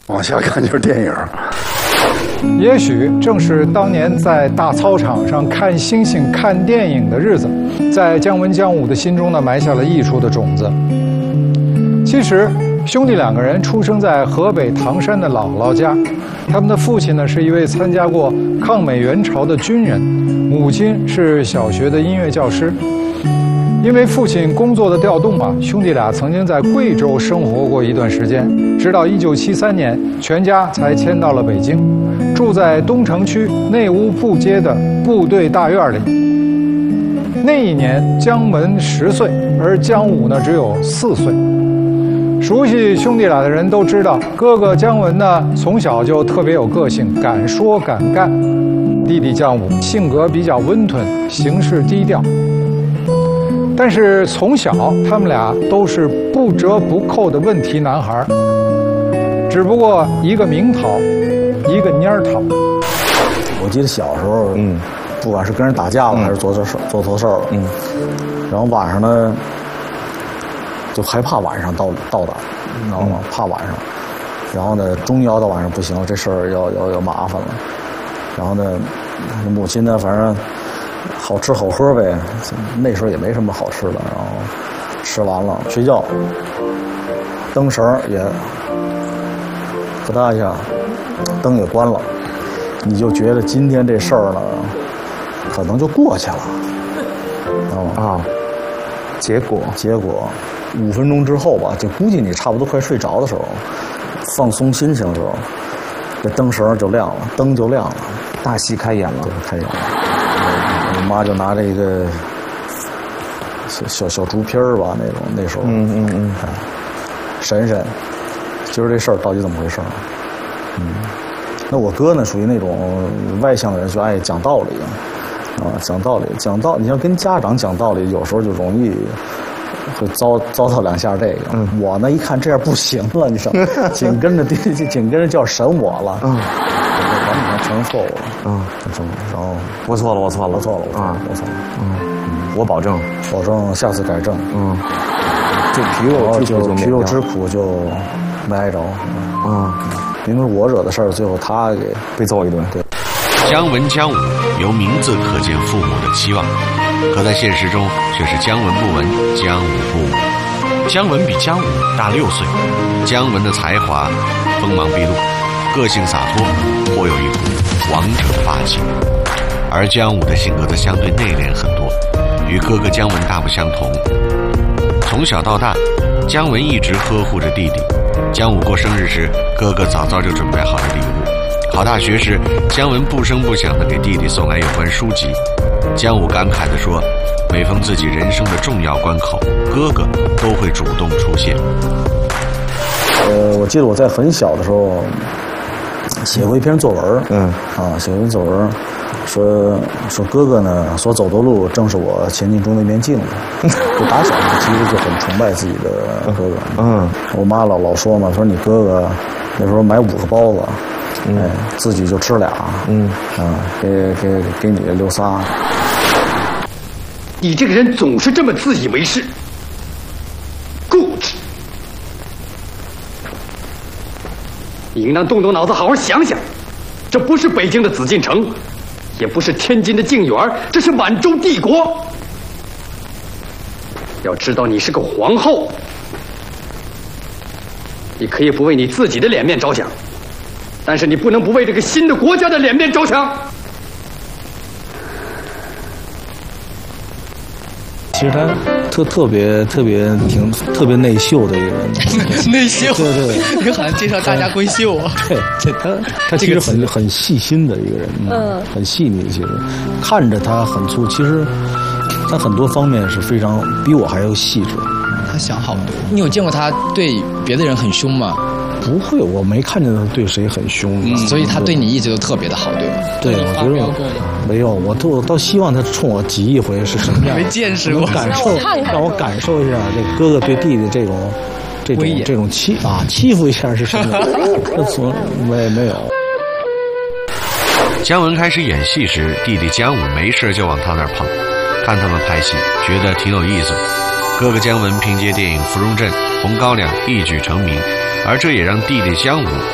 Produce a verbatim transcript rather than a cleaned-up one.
往下看就是电影。 也许正是当年在大操场上看星星、看电影的日子，在姜文、姜武的心中呢埋下了艺术的种子。其实，兄弟两个人出生在河北唐山的姥姥家，他们的父亲呢是一位参加过抗美援朝的军人，母亲是小学的音乐教师。因为父亲工作的调动啊，兄弟俩曾经在贵州生活过一段时间，直到一九七三年，全家才迁到了北京，住在东城区内务部街的部队大院里。那一年，姜文十岁，而姜武呢只有四岁。熟悉兄弟俩的人都知道，哥哥姜文呢从小就特别有个性，敢说敢干；弟弟姜武性格比较温吞，行事低调。但是从小他们俩都是不折不扣的问题男孩，只不过一个明讨，一个蔫讨。 我记得小时候，嗯，不管是跟人打架了，嗯、还是做错事做错事儿了，嗯，然后晚上呢，就害怕晚上到到达，你知道吗？嗯、怕晚上，然后呢，终于熬到晚上不行了，这事儿要要要麻烦了，然后呢，母亲呢，反正。好吃好喝呗，那时候也没什么好吃的，然后吃完了睡觉，灯绳也不大一下，灯也关了，你就觉得今天这事儿呢，可能就过去了，知道吗？啊，结果结果五分钟之后吧，就估计你差不多快睡着的时候，放松心情的时候，这灯绳就亮了，灯就亮了， 大戏开演了， 对，开演了。我妈就拿着一个小小小竹片儿吧，那种那时候，嗯嗯嗯，审审，今儿这事儿到底怎么回事？嗯，那我哥呢，属于那种外向的人，就爱讲道理，啊，讲道理，讲道，你要跟家长讲道理，有时候就容易会遭遭到两下这个。嗯、我呢，一看这样不行了，你知道，紧跟着紧跟着就要审我了。嗯。完全承认错误了，嗯，承认，然后我错了，我错了， 我错了，我错了，我错了， 嗯，我保证， 保证下次改正， 嗯，就皮肉之苦就皮肉之苦就没挨着， 嗯， 明明我惹的事儿，最后他给被揍一顿，对。 姜文、姜武由名字可见父母的期望，可在现实中却是姜文不文，姜武不武。姜文比姜武大六岁，姜文的才华锋芒毕露。个性洒脱，颇有一股王者霸气，而姜武的性格则相对内敛很多，与哥哥姜文大不相同。从小到大，姜文一直呵护着弟弟。姜武过生日时，哥哥早早就准备好了礼物。考大学时，姜文不声不响地给弟弟送来有关书籍。姜武感慨地说，每逢自己人生的重要关口，哥哥都会主动出现。 呃，我记得我在很小的时候写过一篇作文，嗯，啊，写过一篇作文，说说哥哥呢所走的路正是我前进中的一面镜子。就打小其实就很崇拜自己的哥哥，嗯，我妈老老说嘛，说你哥哥那时候买五个包子，嗯、哎，自己就吃俩，嗯，啊，给给给你留仨。 你这个人总是这么自以为是，固执。你应当动动脑子，好好想想，这不是北京的紫禁城，也不是天津的静园，这是满洲帝国。要知道，你是个皇后，你可以不为你自己的脸面着想，但是你不能不为这个新的国家的脸面着想。 其实他特特别特别挺特别内秀的一个人， 内秀， 对对， 你好像介绍大家闺秀啊。 对，这他他其实很很细心的一个人，嗯，很细腻。其实看着他很粗，其实他很多方面是非常比我还要细致。 他想好多。你有见过他对别的人很凶吗？ 不会，我没看见他对谁很凶， 嗯，所以他对你一直都特别的好，对吧？ 对，我觉得没有，我都我倒希望他冲我挤一回是什么样， 没见识过， 感受让我感受一下这哥哥对弟弟这种这种这种欺啊欺负一下是什么样，那从没没有。 姜文开始演戏时，弟弟姜武没事就往他那儿跑，看他们拍戏，觉得挺有意思。哥哥姜文凭借电影《芙蓉镇》《红高粱》一举成名，而这也让弟弟姜武